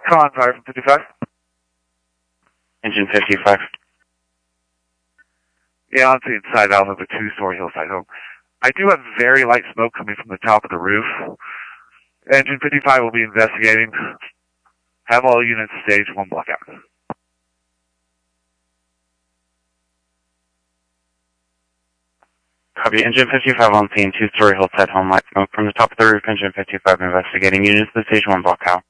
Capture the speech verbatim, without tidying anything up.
Con, fire from fifty-five. Engine fifty-five. Yeah, on the inside out of the two-story hillside home. I do have very light smoke coming from the top of the roof. Engine fifty-five will be investigating. Have all units stage one block out. Copy. Engine fifty-five on scene, two-story hillside home, light smoke from the top of the roof. Engine fifty-five investigating units to stage one block out.